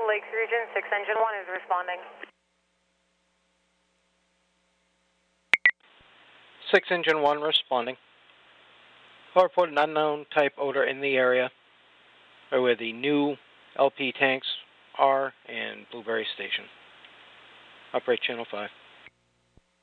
Lakes region, 6 engine 1 is responding. 6 engine 1 responding. Report an unknown type odor in the area where the new LP tanks are and Blueberry Station. Operate channel 5.